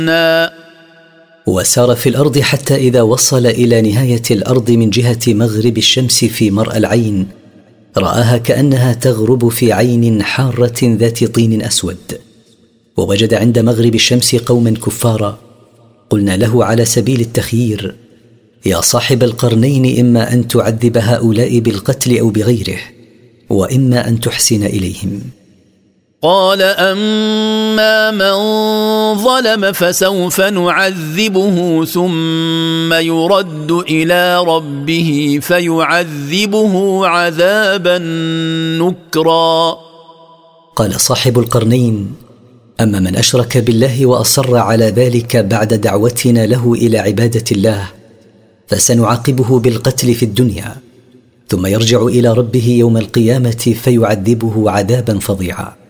وسار في الأرض حتى إذا وصل إلى نهاية الأرض من جهة مغرب الشمس في مرأى العين، رآها كأنها تغرب في عين حارة ذات طين أسود. ووجد عند مغرب الشمس قوما كفارا، قلنا له على سبيل التخيير: يا صاحب القرنين، إما أن تعذب هؤلاء بالقتل أو بغيره، وإما أن تحسن إليهم. قال: أما من ظلم فسوف نعذبه ثم يرد إلى ربه فيعذبه عذابا نكرا. قال صاحب القرنين: أما من أشرك بالله وأصر على ذلك بعد دعوتنا له إلى عبادة الله فسنعاقبه بالقتل في الدنيا، ثم يرجع إلى ربه يوم القيامة فيعذبه عذابا فظيعا.